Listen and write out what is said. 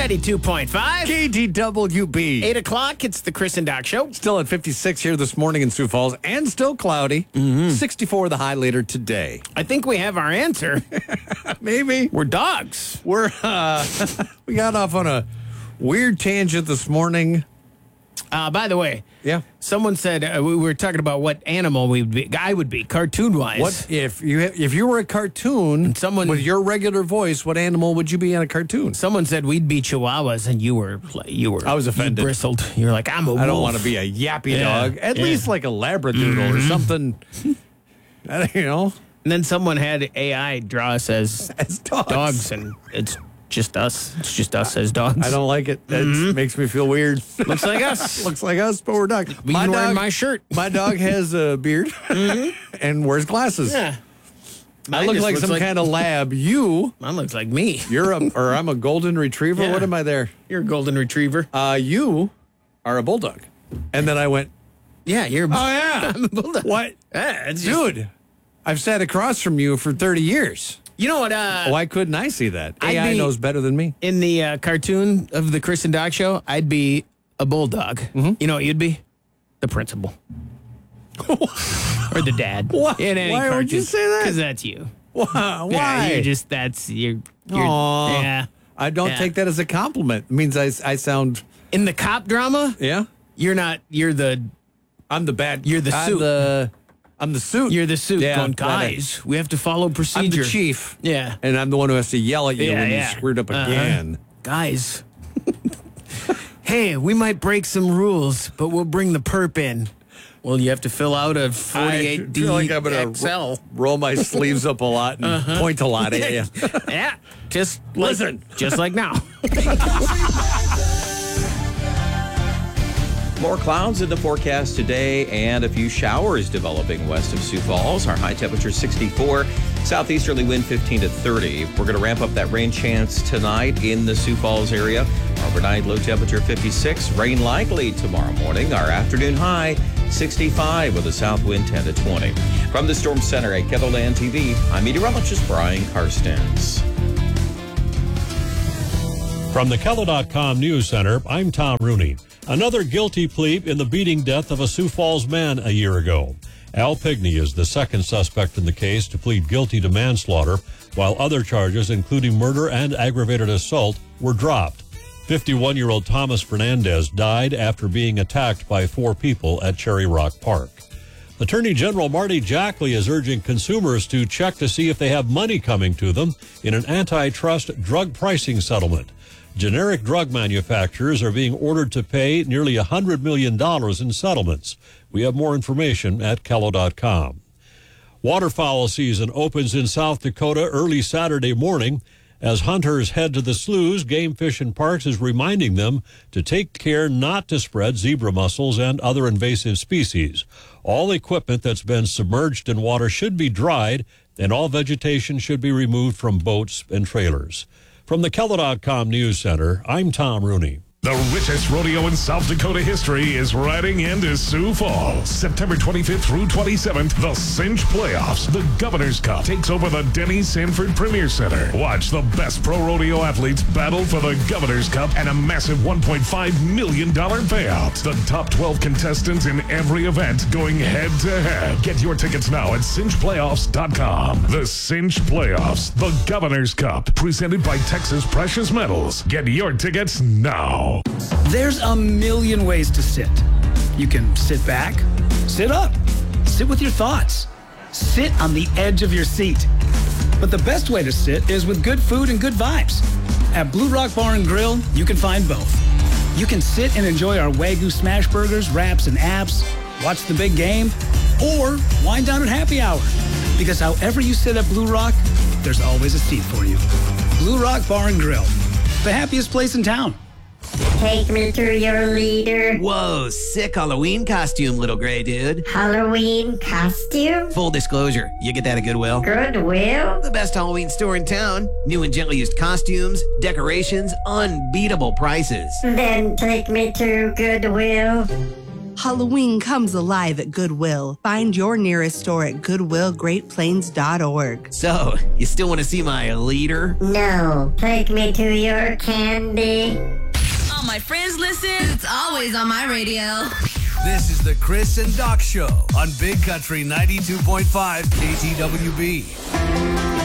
92.5. KTWB. 8 o'clock, it's the Chris and Doc Show. Still at 56 here this morning in Sioux Falls and still cloudy. 64 the high later today. I think we have our answer. Maybe. We're dogs. We got off on a weird tangent this morning. By the way, Yeah. someone said we were talking about what animal I would be, cartoon-wise. What if you were a cartoon with your regular voice, what animal would you be in a cartoon? Someone said we'd be chihuahuas, and you were. I was offended. You bristled. You're like, I'm a wolf. I don't want to be a yappy dog. At least like a labradoodle or something. You know. And then someone had AI draw us as dogs. and it's just us. It's just us as dogs. I don't like it. It makes me feel weird. Looks like us. Looks like us, but we're dogs. Even wearing my shirt. My dog has a beard and wears glasses. Yeah. I look like some kind of lab. Mine looks like me. I'm a golden retriever. Yeah. What am I there? You're a golden retriever. You are a bulldog. And then I went, Yeah, you're. oh yeah, I'm a bulldog. what, Yeah, it's dude? I've sat across from you for 30 years. You know what? Why couldn't I see that? I'd AI be- knows better than me. In the cartoon of the Chris and Doc Show, I'd be a bulldog. You know what you'd be? The principal. Or the dad. What? In any Why would you cartoon. say that? Because that's you. Why? Yeah, you're Aw. yeah. I don't Yeah. take that as a compliment. It means I sound, In the cop drama, yeah. you're the I'm the bad. You're the suit. I'm the suit. You're the suit Yeah, going, that guys, we have to follow I'm procedure. the chief. Yeah. And I'm the one who has to yell at you Yeah, when yeah. you screwed up again. Guys. Hey, we might break some rules, but we'll bring the perp in. Well, you have to fill out a 48D I feel like I'm gonna XL. roll my sleeves up a lot and point a lot at you. Yeah, just Listen. just like now. More clouds in the forecast today and a few showers developing west of Sioux Falls. Our high temperature 64, southeasterly wind 15 to 30. We're going to ramp up that rain chance tonight in the Sioux Falls area. Overnight low temperature 56, rain likely tomorrow morning. Our afternoon high 65 with a south wind 10 to 20. From the Storm Center at KETHLAND TV, I'm meteorologist Brian Karstens. From the KELO.com News Center, I'm Tom Rooney. Another guilty plea in the beating death of a Sioux Falls man a year ago. Al Pigney is the second suspect in the case to plead guilty to manslaughter, while other charges, including murder and aggravated assault, were dropped. 51-year-old Thomas Fernandez died after being attacked by 4 people at Cherry Rock Park. Attorney General Marty Jackley is urging consumers to check to see if they have money coming to them in an antitrust drug pricing settlement. Generic drug manufacturers are being ordered to pay nearly $100 million in settlements. We have more information at KELO.com. Waterfowl season opens in South Dakota early Saturday morning. As hunters head to the sloughs, Game Fish and Parks is reminding them to take care not to spread zebra mussels and other invasive species. All equipment that's been submerged in water should be dried, and all vegetation should be removed from boats and trailers. From the KELO.com News Center, I'm Tom Rooney. The richest rodeo in South Dakota history is riding into Sioux Falls. September 25th through 27th, the Cinch Playoffs. The Governor's Cup takes over the Denny Sanford Premier Center. Watch the best pro rodeo athletes battle for the Governor's Cup and a massive $1.5 million payout. The top 12 contestants in every event going head to head. Get your tickets now at cinchplayoffs.com. The Cinch Playoffs, the Governor's Cup, presented by Texas Precious Metals. Get your tickets now. There's a million ways to sit. You can sit back, sit up, sit with your thoughts, sit on the edge of your seat. But the best way to sit is with good food and good vibes. At Blue Rock Bar and Grill, you can find both. You can sit and enjoy our Wagyu smash burgers, wraps, and apps, watch the big game, or wind down at happy hour. Because however you sit at Blue Rock, there's always a seat for you. Blue Rock Bar and Grill, the happiest place in town. Take me to your leader. Whoa, sick Halloween costume, little gray dude. Halloween costume? Full disclosure, you get that at Goodwill. Goodwill? The best Halloween store in town. New and gently used costumes, decorations, unbeatable prices. Then take me to Goodwill. Halloween comes alive at Goodwill. Find your nearest store at goodwillgreatplains.org. So, you still want to see my leader? No, take me to your candy. All my friends listen. It's always on my radio. This is the Chris and Doc Show on Big Country 92.5 KTWB.